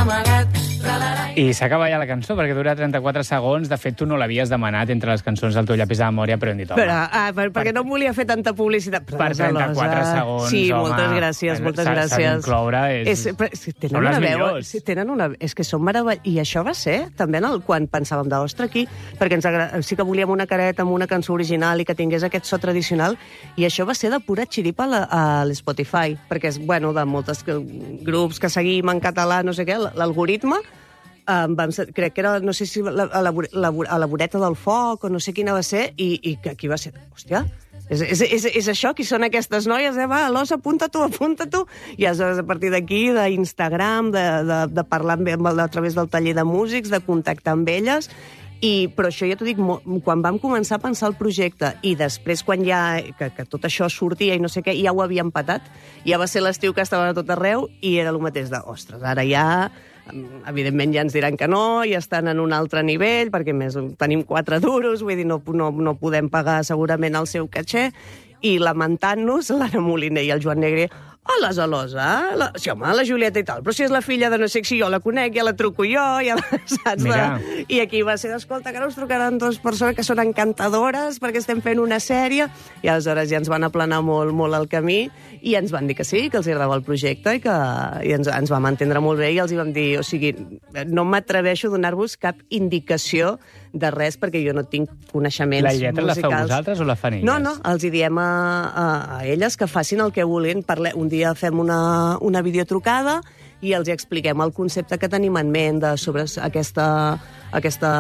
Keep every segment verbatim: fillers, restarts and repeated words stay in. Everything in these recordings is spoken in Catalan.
amagat. I s'acaba ja la cançó, perquè dura trenta-quatre segons. De fet, tu no l'havies demanat entre les cançons del teu llapis de memòria, però hem dit, home... Però, ah, per, perquè no volia fer tanta publicitat. Però per trenta-quatre segons, sí, home... moltes gràcies, moltes gràcies. S'ha d'incloure, és... és però, si tenen són les una veu, millors. si tenen una... És que són meravelloses. I això va ser, també, en el, quan pensàvem d'ostres aquí, perquè ens agra... sí que volíem una careta amb una cançó original i que tingués aquest so tradicional, i això va ser de pura xiripa a l'Spotify, perquè és, bueno, de moltes grups que seguim en català, no sé què, l'algoritme, Um, vam, crec que era, no sé si la, a, la, la, a la voreta del foc o no sé quina va ser, i, i que aquí va ser, hòstia, és, és, és, és això, qui són aquestes noies, eh? Va, Alòs, apunta tu, apunta tu, i aleshores a partir d'aquí, d'Instagram, de, de, de parlar amb, amb, a través del taller de músics, de contactar amb elles, i, però això ja t'ho dic, quan vam començar a pensar el projecte i després quan ja, que, que tot això sortia i no sé què, ja ho havíem patat, ja va ser l'estiu que estaven a tot arreu i era el mateix de, ostres, ara ja... evidentment ja ens diran que no, ja estan en un altre nivell, perquè més tenim quatre duros, vull dir, no, no, no podem pagar segurament el seu caché, i lamentant-nos, l'Anna Moliner i el Joan Negre, hola, Zalosa, la... sí, home, la Julieta i tal, però si és la filla de no sé si jo la conec, ja la truco jo, ja la saps? De... I aquí va ser, escolta, que ara us trucaran dues persones que són encantadores perquè estem fent una sèrie, i aleshores ja ens van aplanar molt, molt el camí, i ens van dir que sí, que els agradava el projecte, i que i ens, ens vam entendre molt bé, i els hi vam dir, o sigui, no m'atreveixo a donar-vos cap indicació de res, perquè jo no tinc coneixements musicals. La lletra la feu vosaltres o la fan elles? No, no, els hi diem a, a, a elles que facin el que vulguin. Parle... Un dia fem una, una videotrucada i els expliquem el concepte que tenim en ment de, sobre aquesta, aquesta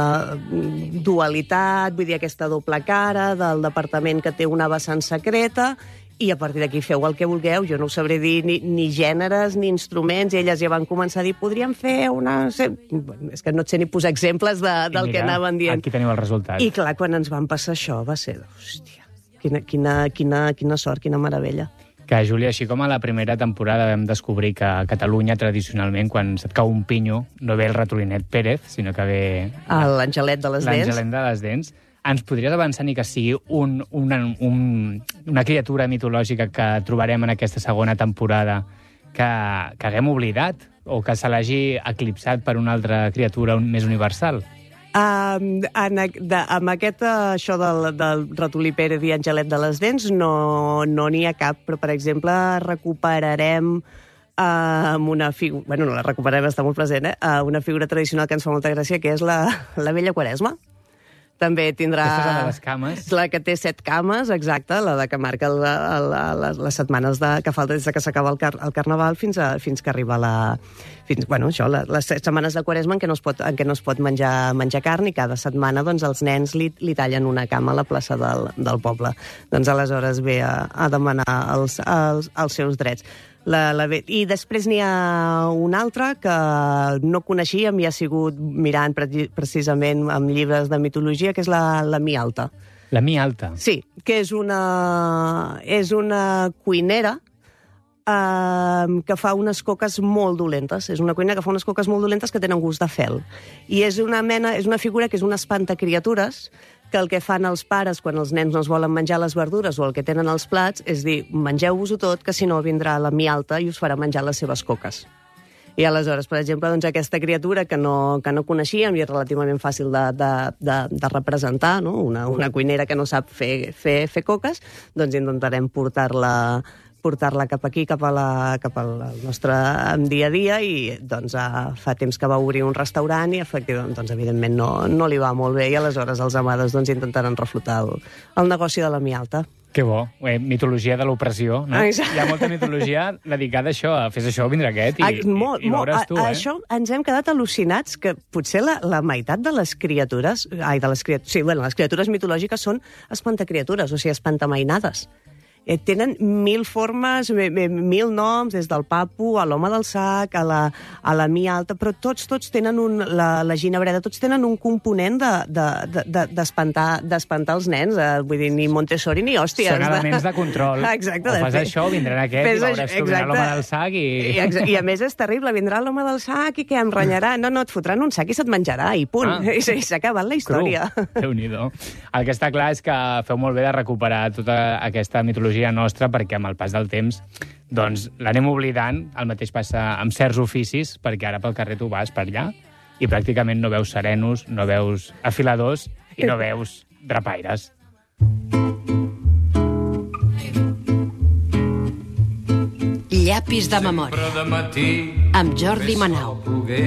dualitat, vull dir, aquesta doble cara del departament que té una vessant secreta, i a partir d'aquí feu el que vulgueu. Jo no us sabré dir ni, ni gèneres ni instruments, i elles ja van començar a dir podríem fer una... És que no et sé ni posar exemples de, del mira, que anaven dient. Aquí teniu el resultat. I clar, quan ens van passar això va ser... Hòstia, quina, quina, quina, quina sort, quina meravella. Que, Júlia, així com a la primera temporada vam descobrir que a Catalunya, tradicionalment, quan se't cau un pinyo, no ve el ratolinet Pérez, sinó que ve... L'Angelet de les Dents. L'Angelet de les Dents. Ens podries avançar ni que sigui un, una, un, una criatura mitològica que trobarem en aquesta segona temporada que, que haguem oblidat o que se l'hagi eclipsat per una altra criatura més universal? Um, en, de, amb aquest, això del, del ratolí Pérez i Angelet de les Dents no no n'hi ha cap, però, per exemple, recuperarem uh, amb una figura... Bueno, no la recuperarem, està molt present, eh? Uh, una figura tradicional que ens fa molta gràcia, que és la, la vella Quaresma. També tindrà... Aquesta és la de les cames. La que té set cames, exacte, la de que marca el, el, les, les setmanes de, que falta des que s'acaba el, car, el Carnaval fins, a, fins que arriba la... Fins, bueno, això, la, les setmanes de Quaresma en què no es pot, en què no es pot menjar, menjar carn, i cada setmana doncs, els nens li, li tallen una cama a la plaça del, del poble. Doncs aleshores ve a, a demanar els, els, els seus drets. La, la, I després n'hi ha una altra que no coneixíem i ha sigut mirant pre precisament amb llibres de mitologia, que és la, la Mi Alta. La Mi Alta? Sí, que és una, és una cuinera eh, que fa unes coques molt dolentes. És una cuinera que fa unes coques molt dolentes que tenen gust de fel. I és una mena, és una figura que és una espantacriatures, que el que fan els pares quan els nens no es volen menjar les verdures o el que tenen als plats és dir, mengeu-vos-ho tot, que si no vindrà la Mi Alta i us farà menjar les seves coques. I aleshores, per exemple, doncs, aquesta criatura que no, que no coneixíem i és relativament fàcil de, de, de, de representar, no? una, una cuinera que no sap fer, fer, fer coques, doncs intentarem portar-la portar-la cap aquí, cap, a la, cap al nostre dia a dia, i doncs fa temps que va obrir un restaurant i efectivament, doncs, evidentment no, no li va molt bé, i aleshores els amades doncs, intentaran reflotar el, el negoci de la Mi Alta. Que bo. Eh, mitologia de l'opressió, no? Exacte. Hi ha molta mitologia dedicada a això, a fes això, vindrà aquest, i, ah, molt, i, i veuràs tu, eh? Això ens hem quedat al·lucinats, que potser la, la meitat de les criatures, ai, de les criatures, sí, bueno, les criatures mitològiques són espantacriatures, o sigui, espantamainades. Eh, tenen mil formes, mil noms, des del papu a l'home del sac, a la, a la Mi Alta, però tots, tots tenen un, la, la ginebreda, tots tenen un component d'espantar de, de, d'espantar els nens, eh, vull dir, ni Montessori ni hòsties. Són elements de control. Exacte. O fas de això, vindrà aquest, i veuràs tu, vindrà l'home del sac i... I, I a més és terrible, vindrà l'home del sac i què, em renyarà? No, no, et fotran un sac i se't menjarà, i punt. Ah. I s'ha acabat la història. Déu-n'hi-do. El que està clar és que feu molt bé de recuperar tota aquesta mitologia simbologia nostra, perquè amb el pas del temps doncs l'anem oblidant. El mateix passa amb certs oficis, perquè ara pel carrer tu vas per allà i pràcticament no veus serenos, no veus afiladors i no veus drapaires. Llapis de memòria, amb Jordi Manau.